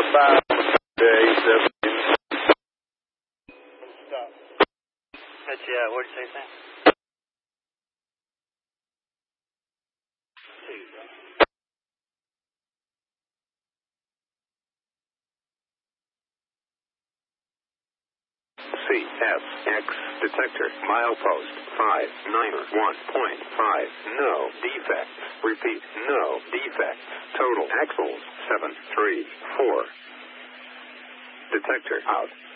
5, 17. Stop. That's, what did you say, Sam? 2. CSX detector milepost 591.5. No defects. Repeat, no defects. Total axles 734. Detector out.